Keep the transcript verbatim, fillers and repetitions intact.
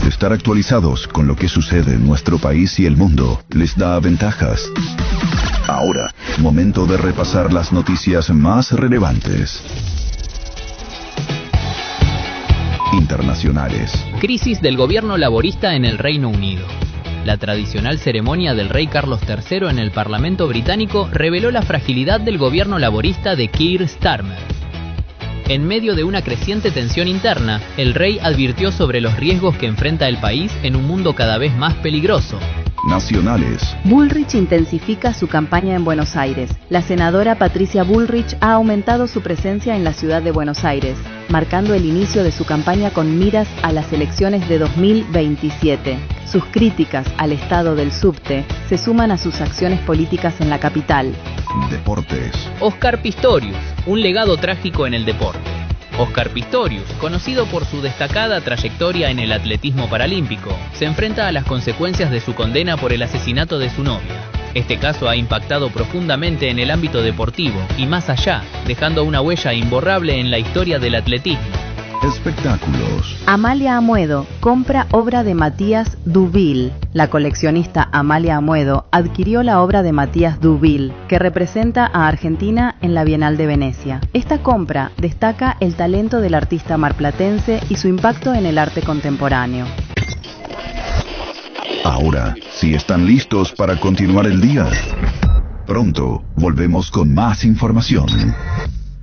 Estar actualizados con lo que sucede en nuestro país y el mundo les da ventajas. Ahora, momento de repasar las noticias más relevantes. Internacionales. Crisis del gobierno laborista en el Reino Unido. La tradicional ceremonia del rey Carlos tercero en el Parlamento británico reveló la fragilidad del gobierno laborista de Keir Starmer. En medio de una creciente tensión interna, el rey advirtió sobre los riesgos que enfrenta el país en un mundo cada vez más peligroso. Nacionales. Bullrich intensifica su campaña en Buenos Aires. La senadora Patricia Bullrich ha aumentado su presencia en la ciudad de Buenos Aires, marcando el inicio de su campaña con miras a las elecciones de dos mil veintisiete. Sus críticas al estado del subte se suman a sus acciones políticas en la capital. Deportes. Oscar Pistorius, un legado trágico en el deporte. Oscar Pistorius, conocido por su destacada trayectoria en el atletismo paralímpico, se enfrenta a las consecuencias de su condena por el asesinato de su novia. Este caso ha impactado profundamente en el ámbito deportivo y más allá, dejando una huella imborrable en la historia del atletismo. Espectáculos. Amalia Amuedo compra obra de Matías Dubil. La coleccionista Amalia Amuedo adquirió la obra de Matías Dubil, que representa a Argentina en la Bienal de Venecia. Esta compra destaca el talento del artista marplatense y su impacto en el arte contemporáneo. Ahora, si están listos para continuar el día, pronto volvemos con más información.